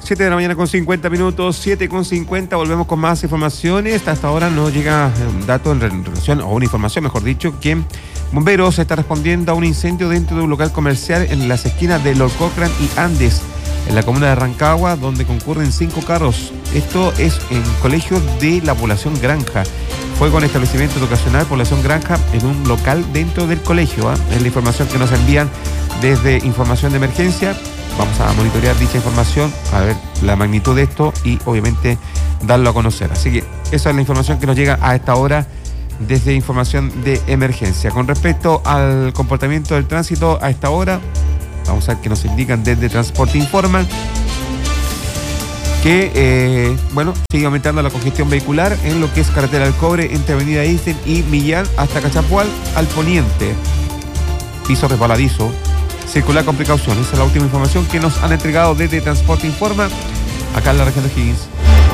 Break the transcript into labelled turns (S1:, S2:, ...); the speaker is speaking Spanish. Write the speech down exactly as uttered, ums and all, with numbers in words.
S1: siete de la mañana con cincuenta minutos, siete con cincuenta, volvemos con más informaciones. Hasta ahora no llega un dato en relación, o una información, mejor dicho, que bomberos está respondiendo a un incendio dentro de un local comercial en las esquinas de Lord Cochrane y Andes, en la comuna de Rancagua, donde concurren cinco carros. Esto es en colegio de la población Granja. Fue con establecimiento educacional población Granja en un local dentro del colegio. ¿eh? Es la información que nos envían desde Información de Emergencia. Vamos a monitorear dicha información, a ver la magnitud de esto y obviamente darlo a conocer. Así que esa es la información que nos llega a esta hora desde Información de Emergencia. Con respecto al comportamiento del tránsito a esta hora, vamos a ver qué nos indican desde Transporte Informan. Que, eh, bueno, sigue aumentando la congestión vehicular en lo que es Carretera del Cobre entre Avenida Eisen y Millán hasta Cachapual al poniente. Piso resbaladizo. Circular con precaución. Esa es la última información que nos han entregado desde Transporte Informa, acá en la región de Higgins.